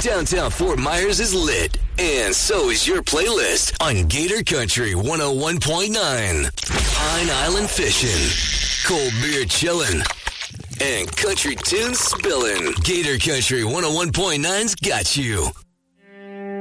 Downtown Fort Myers is lit, and so is your playlist on Gator Country 101.9. Pine Island fishing, cold beer chilling, and country tunes spilling. Gator Country 101.9's got you.